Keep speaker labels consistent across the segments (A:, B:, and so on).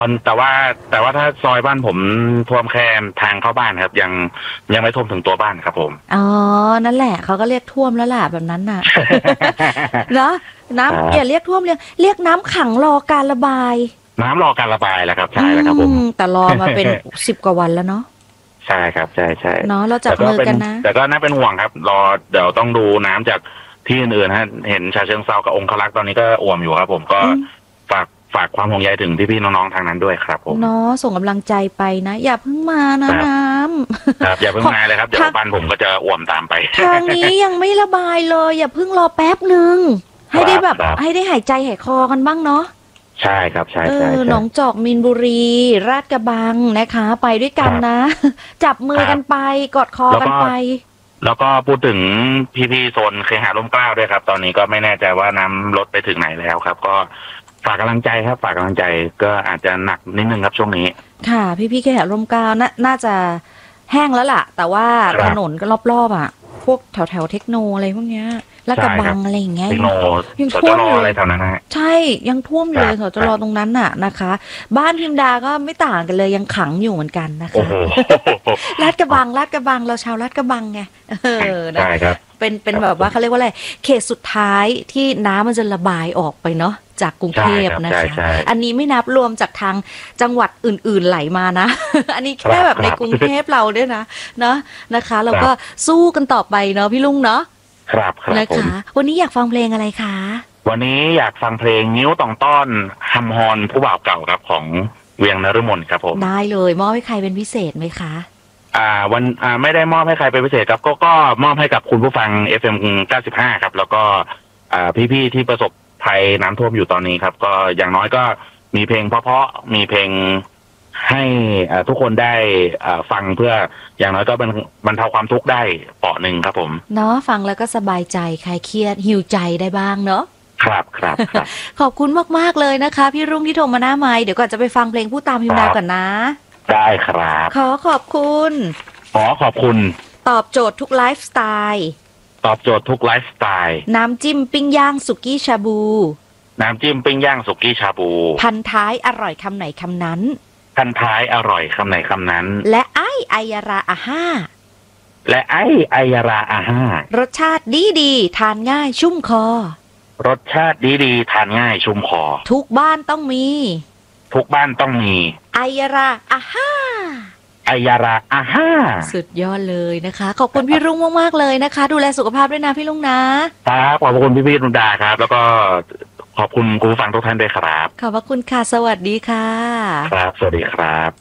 A: แต่ว่าถ้าซอยบ้านผมท่วมแค่ทางเข้าบ้านครับยังไม่ท่วมถึงตัวบ้านครับผม
B: อ๋อนั่นแหละเขาก็เรียกท่วมแล้วล่ะแบบนั้นน่ะ เนาะ
A: ครั
B: น้ำอย่าเรีย
A: บ
B: กท่วมเรียกน้ำขังรอการระบาย
A: น้ำรอการระบายแล้วครับ
B: อื
A: ใช่แล้วครับผม
B: แต่รอมาเป็น10 กว่าวันแล้วเนาะ
A: ใช่ครับใช่ใช่
B: เนาะเราจับ
A: แต่ก็เป็น
B: มือกันนะ
A: แต่ก็น่าเป็นห่วงครับรอเดี๋ยวต้องดูน้ำจากที่อื่นๆฮะเห็นฉะเชิงเทรากับองครักษ์ตอนนี้ก็อ่วมอยู่ครับผมก็
B: อืม
A: ฝากความห่วงใยถึงพี่ๆน้องๆทางนั้นด้วยครับผม
B: เนาะส่งกำลังใจไปนะอย่าเพิ่งมานะ
A: ครับ
B: น้
A: ครับอย่าเพิ่
B: ำ
A: งมาเลยครับเดี๋ยว
B: ทาง
A: บ้านผมก็จะอ่วมตามไป
B: ทางนี้ยังไม่ระบายเลยอย่าเพิ่งรอแป๊บหนึ่ง
A: ค
B: ให้ได้แบบ
A: รับครับ
B: ให้ได้หายใจหายคอกันบ้างเนาะ
A: ใช่ครับใช่ใช่
B: หน
A: ใช่
B: องจอกมีนบุรีราชกระบังนะคะไปด้วย
A: ค
B: กัน
A: รับ
B: นะจับมื
A: ครับ
B: อกันไปกอดคอ
A: แล้วก็
B: กันไป
A: แล้วก็พูดถึงพี่ๆโซนเคหะร่มเกล้าด้วยครับตอนนี้ก็ไม่แน่ใจว่าน้ำลดไปถึงไหนแล้วครับก็ฝากกำลังใจครับฝากกำลังใจก็อาจจะหนักนิดนึงครับช่วงนี้
B: ค่ะพี่ๆแค่ร่มเกล้าน่าจะแห้งแล้วล่ะแต่ว่าถ
A: ครับ
B: นนก็รอบๆอ่ะพวกแถวเทคโนอะไรพวกเนี้ยลาดก
A: ใช่
B: ระบั
A: ครับ
B: งอะไรอย่างเงี้ย
A: เทคโน
B: ยัง
A: สจร
B: ท่วมอยู่เลย
A: อะไรแถวนั้นนะฮะ
B: ใช่ยังท่วมอ
A: ครับ
B: ยู่เลยสจ
A: ครับ
B: รตรงนั้นน่ะนะคะบ้านพิมดาก็ไม่ต่างกันเลยยังขังอยู่เหมือนกันนะ
A: โอ้
B: คะ
A: โห
B: ลาดกระบังเราชาวลาดกระบังไงนะ
A: ใช่ครับ
B: เป็นแบบว่าเขาเรียกว่าอะไรเขตสุดท้ายที่น้ำมันจะระบายออกไปเนาะจากกรุงเท
A: ใช่
B: พ
A: ครับ
B: นะคะ
A: ใช่ใช่
B: อันนี้ไม่นับรวมจากทางจังหวัดอื่นๆไหลมานะ อันนี้
A: ครั
B: แค่แบบใน
A: บครับ
B: กรุงเทพเราด้วยนะเนาะนะคะเราก็
A: ครับ
B: สู้กันต่อไปเนาะพี่ลุงเนาะ
A: ครับครับ
B: นะ
A: ผม
B: คะวันนี้อยากฟังเพลงอะไรคะ
A: วันนี้อยากฟังเพลงนิ้วต่องต้อนฮัมฮอนผู้บ่าวเก่าครับของเวียงนฤมลครับผม
B: ได้เลยมอบให้ใครเป็นพิเศษไหมคะ
A: ไม่ได้มอบให้ใครเป็นพิเศษครับก็มอบให้กับคุณผู้ฟัง FM 95ครับแล้วก็พี่ๆที่ประสบภัยน้ำท่วมอยู่ตอนนี้ครับก็อย่างน้อยก็มีเพลงเพราะๆมีเพลงให้ทุกคนได้ฟังเพื่ออย่างน้อยก็บรรเทาความทุกข์ได้เปราะหนึ่งครับผม
B: เนาะฟังแล้วก็สบายใจคลายเครียดหิวใจได้บ้างเนาะ
A: ครับครับครับ
B: ขอบคุณมากๆเลยนะคะพี่รุ่งที่โทรมาหน้าไมค์เดี๋ยวก่อนจะไปฟังเพลงผู้ตามพิมพ์ดาวก่อนนะ
A: ได้ครับ
B: ขอบคุณ
A: ขอบคุณ
B: ตอบโจทย์ทุกไลฟ์สไตล์
A: ตอบโจทย์ทุกไลฟ์สไตล์
B: น้ำจิ้มปิ้งย่างสุกี้ชาบู
A: น้ำจิ้มปิ้งย่างสุกี้ชาบู
B: พันท้ายอร่อยคำไหนคำนั้น
A: พันท้ายอร่อยคำไหนคำนั้น
B: และไอยาราอาห้า
A: และไอยาราอาห้าร
B: สชาติดีทานง่ายชุ่มคอ
A: รสชาติดีทานง่ายชุ่มคอ
B: ทุกบ้านต้องมี
A: ทุกบ้านต้องมี
B: ไอยาราอาห้า
A: ไอยาราอาห้า
B: สุดยอดเลยนะคะขอบคุณพี่รุ่งมากๆเลยนะคะดูแลสุขภาพด้วยนะพี่ลุงนะครับ
A: ขอบคุณพี่ๆนุดาครับแล้วก็ขอบคุณคุณผู้ฟังทุกท่านด้วยครับ
B: ขอบพระคุณค่ะสวัสดีค่ะ
A: ครับสวัสดีครับ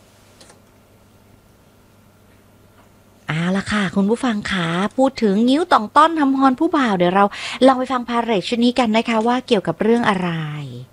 B: เอาละค่ะคุณผู้ฟังขาพูดถึงงิ้วต่องต้อนทำฮอนผู้บ่าวเดี๋ยวเราลองไปฟังพาเหรดชุดนี้กันนะคะว่าเกี่ยวกับเรื่องอะไร